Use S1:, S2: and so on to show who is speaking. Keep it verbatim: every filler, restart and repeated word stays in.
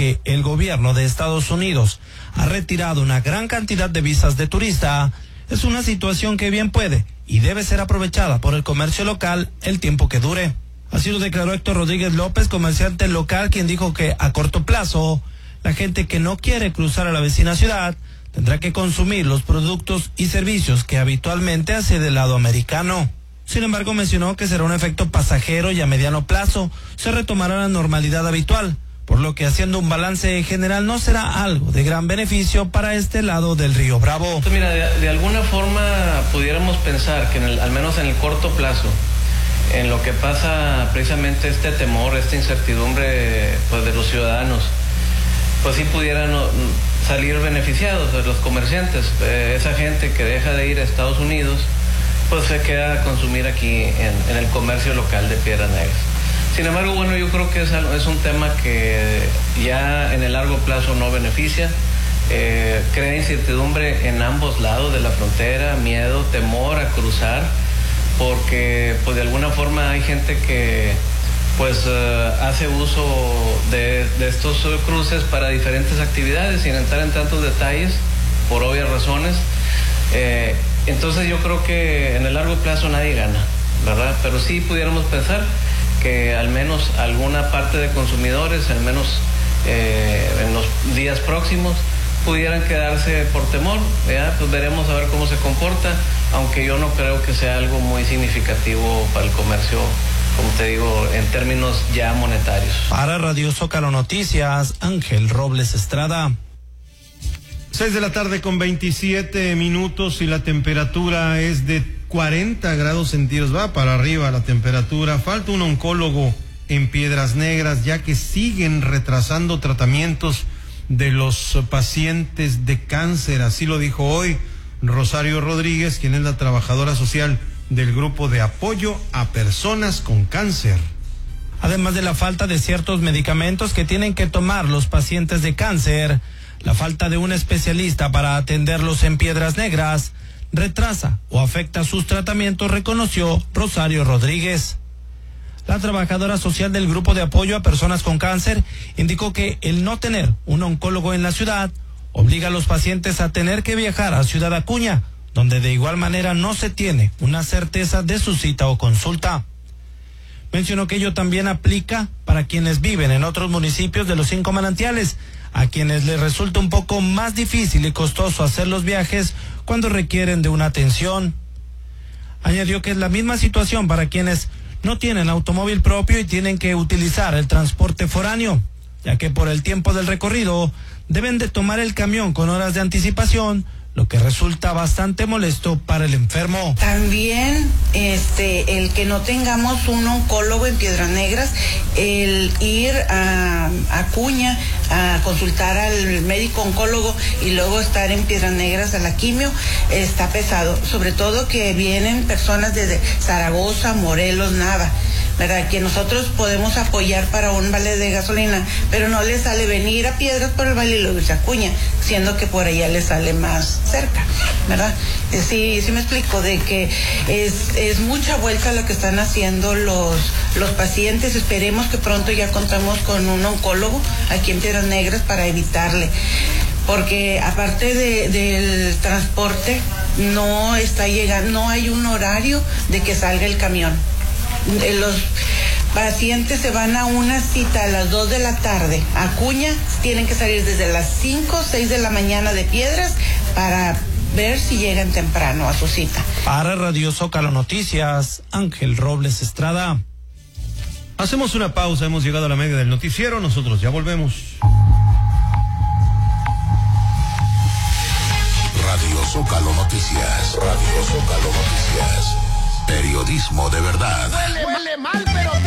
S1: que el gobierno de Estados Unidos ha retirado una gran cantidad de visas de turista, es una situación que bien puede y debe ser aprovechada por el comercio local el tiempo que dure. Así lo declaró Héctor Rodríguez López, comerciante local, quien dijo que a corto plazo, la gente que no quiere cruzar a la vecina ciudad tendrá que consumir los productos y servicios que habitualmente hace del lado americano. Sin embargo, mencionó que será un efecto pasajero y a mediano plazo se retomará la normalidad habitual, por lo que haciendo un balance general no será algo de gran beneficio para este lado del río Bravo.
S2: Pues mira, de, de alguna forma pudiéramos pensar que en el, al menos en el corto plazo, en lo que pasa precisamente este temor, esta incertidumbre pues, de los ciudadanos, pues sí pudieran salir beneficiados los comerciantes. Eh, esa gente que deja de ir a Estados Unidos, pues se queda a consumir aquí en, en el comercio local de Piedras Negras. Sin embargo, bueno, yo creo que es, es un tema que ya en el largo plazo no beneficia, eh, crea incertidumbre en ambos lados de la frontera, miedo, temor a cruzar, porque pues de alguna forma hay gente que pues uh, hace uso de, de estos cruces para diferentes actividades, sin entrar en tantos detalles, por obvias razones. Eh, entonces yo creo que en el largo plazo nadie gana, ¿verdad? Pero sí pudiéramos pensar que al menos alguna parte de consumidores, al menos eh, en los días próximos, pudieran quedarse por temor, ¿verdad? Pues veremos a ver cómo se comporta, aunque yo no creo que sea algo muy significativo para el comercio, como te digo, en términos ya monetarios.
S1: Para Radio Zócalo Noticias, Ángel Robles Estrada.
S3: Seis de la tarde con veintisiete minutos y la temperatura es de cuarenta grados centígrados, va para arriba la temperatura. Falta un oncólogo en Piedras Negras, ya que siguen retrasando tratamientos de los pacientes de cáncer. Así lo dijo hoy Rosario Rodríguez, quien es la trabajadora social del grupo de apoyo a personas con cáncer.
S1: Además de la falta de ciertos medicamentos que tienen que tomar los pacientes de cáncer, la falta de un especialista para atenderlos en Piedras Negras retrasa o afecta sus tratamientos, reconoció Rosario Rodríguez. La trabajadora social del grupo de apoyo a personas con cáncer indicó que el no tener un oncólogo en la ciudad obliga a los pacientes a tener que viajar a Ciudad Acuña, donde de igual manera no se tiene una certeza de su cita o consulta. Mencionó que ello también aplica para quienes viven en otros municipios de los cinco manantiales, a quienes les resulta un poco más difícil y costoso hacer los viajes cuando requieren de una atención. Añadió que es la misma situación para quienes no tienen automóvil propio y tienen que utilizar el transporte foráneo, ya que por el tiempo del recorrido deben de tomar el camión con horas de anticipación, lo que resulta bastante molesto para el enfermo.
S4: También este el que no tengamos un oncólogo en Piedras Negras, el ir a Acuña a consultar al médico oncólogo y luego estar en Piedras Negras a la quimio, está pesado, sobre todo que vienen personas desde Zaragoza, Morelos, Nava, ¿verdad? Que nosotros podemos apoyar para un vale de gasolina, pero no les sale venir a Piedras por el vale y luego irse a Acuña, siendo que por allá les sale más cerca, ¿verdad? Sí, sí me explico, de que es, es mucha vuelta lo que están haciendo los, los pacientes. Esperemos que pronto ya contamos con un oncólogo aquí en Piedras Negras para evitarle, porque aparte de, del transporte no está llegando, no hay un horario de que salga el camión. Los pacientes se van a una cita a las dos de la tarde. Acuña tienen que salir desde las cinco, seis de la mañana de Piedras para ver si llegan temprano a su cita.
S1: Para Radio Zócalo Noticias, Ángel Robles Estrada.
S3: Hacemos una pausa, hemos llegado a la media del noticiero, nosotros ya volvemos.
S5: Radio Zócalo Noticias, Radio Zócalo Noticias, periodismo de verdad.
S6: Huele, huele mal, pero